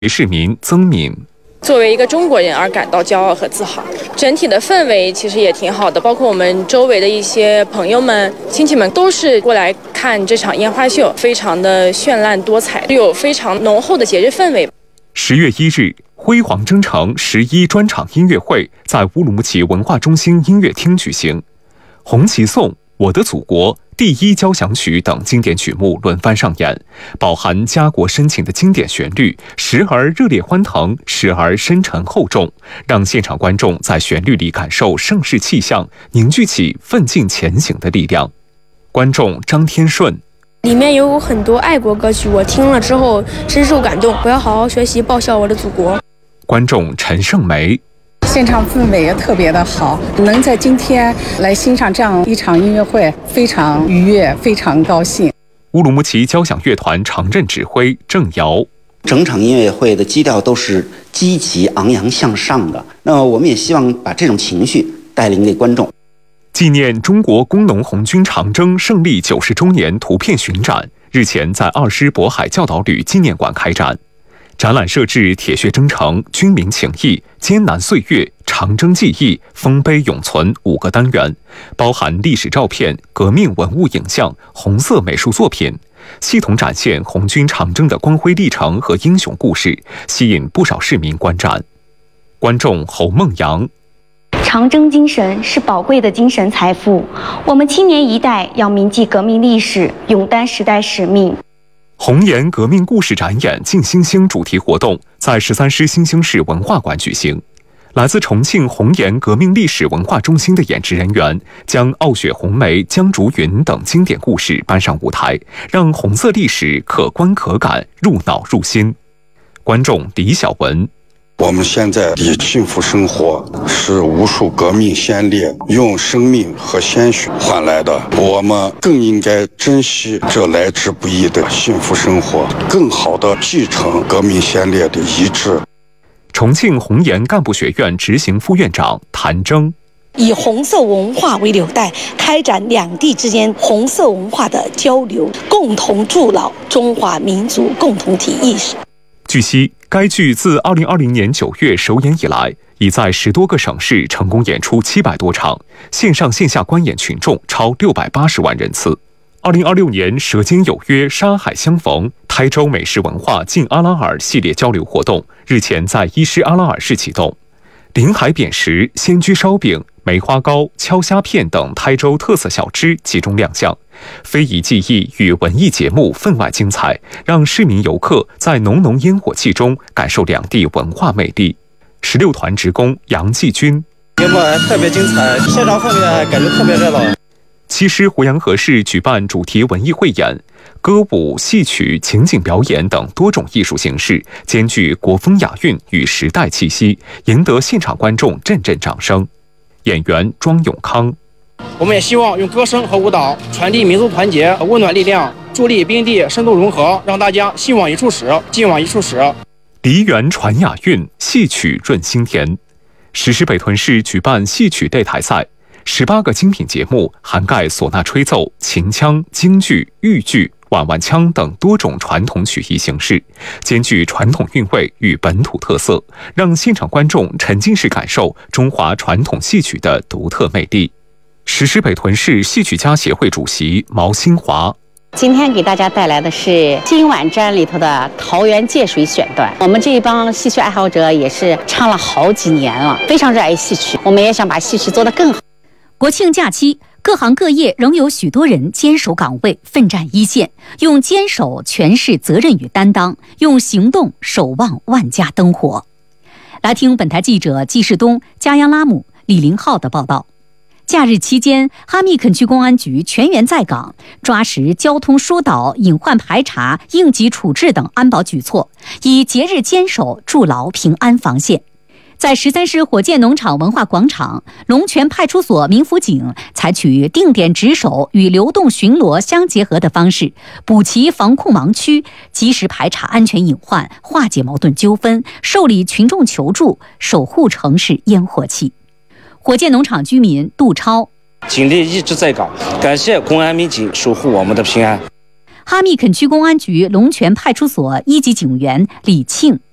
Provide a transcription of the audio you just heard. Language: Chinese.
市民曾敏。 作为一个中国人而感到骄傲和自豪，整体的氛围其实也挺好的，包括我们周围的一些朋友们、亲戚们都是过来看这场烟花秀，非常的绚烂多彩，有非常浓厚的节日氛围。 10月1日，辉煌征程11专场音乐会在乌鲁木齐文化中心音乐厅举行，红旗颂、我的祖国、第一交响曲等经典曲目轮番上演，饱含家国深情的经典旋律，时而热烈欢腾，时而深沉厚重，让现场观众在旋律里感受盛世气象，凝聚起奋进前行的力量。观众张天顺： 里面有很多爱国歌曲，我听了之后深受感动，我要好好学习，报效我的祖国。 观众陈胜梅： 现场氛围也特别的好，能在今天来欣赏这样一场音乐会，非常愉悦，非常高兴。 乌鲁木齐交响乐团常任指挥郑瑶： 整场音乐会的基调都是积极昂扬向上的，那么我们也希望把这种情绪带领给观众。 纪念中国工农红军长征胜利90周年图片巡展日前在2师渤海教导旅纪念馆开展。展览设置铁血征程、军民情谊、艰难岁月、长征记忆、丰碑永存5个单元，包含历史照片、革命文物影像、红色美术作品，系统展现红军长征的光辉历程和英雄故事，吸引不少市民观展。观众侯梦阳： 长征精神是宝贵的精神财富，我们青年一代要铭记革命历史，勇担时代使命。 红岩革命故事展演敬星星主题活动在13师新兴市文化馆举行。来自重庆红岩革命历史文化中心的演职人员将傲雪红梅、江竹云等经典故事搬上舞台，让红色历史可观可感，入脑入心。观众李小文： 我们现在的幸福生活是无数革命先烈用生命和鲜血换来的，我们更应该珍惜这来之不易的幸福生活，更好地继承革命先烈的遗志。 重庆红岩干部学院执行副院长谭征： 以红色文化为纽带，开展两地之间红色文化的交流，共同筑牢中华民族共同体意识。 据悉，该剧自2020年9月首演以来，已在10多个省市成功演出700多场，线上线下观演群众超680万人次。2026年舌尖有约，沙海相逢，台州美食文化进阿拉尔系列交流活动日前在伊施阿拉尔市启动。临海扁食、鲜居烧饼、梅花糕、敲虾片等台州特色小吃集中亮相，非遗技艺与文艺节目分外精彩，让市民游客在浓浓烟火气中感受两地文化魅力。16团职工杨继军： 节目特别精彩，现场氛围感觉特别热闹。 7师胡杨河市举办主题文艺汇演，歌舞、戏曲、情景表演等多种艺术形式，兼具国风雅韵与时代气息，赢得现场观众阵阵掌声。演员庄永康： 我们也希望用歌声和舞蹈传递民族团结、温暖力量，助力边地深度融合，让大家心往一处使，劲往一处使。 梨园传雅韵，戏曲润心田。10师北屯市举办戏曲擂台赛，18个精品节目涵盖唢呐吹奏、秦腔、京剧、豫剧、碗碗腔等多种传统曲艺形式，兼具传统韵味与本土特色，让现场观众沉浸式感受中华传统戏曲的独特魅力。10师北屯市戏曲家协会主席毛新华： 今天给大家带来的是《今晚瞻》里头的桃园借水选段。我们这一帮戏曲爱好者也是唱了好几年了，非常热爱戏曲，我们也想把戏曲做得更好。 国庆假期，各行各业仍有许多人坚守岗位，奋战一线，用坚守诠释责任与担当，用行动守望万家灯火。来听本台记者季世东、加央拉姆、李林浩的报道。假日期间，哈密垦区公安局全员在岗，抓实交通疏导、隐患排查、应急处置等安保举措，以节日坚守筑牢平安防线。在13师火箭农场文化广场，龙泉派出所民辅警采取定点值守与流动巡逻相结合的方式，补齐防控盲区，及时排查安全隐患，化解矛盾纠纷，受理群众求助，守护城市烟火气。火箭农场居民杜超： 警力一直在岗，感谢公安民警守护我们的平安。 哈密垦区公安局龙泉派出所1级警员李庆：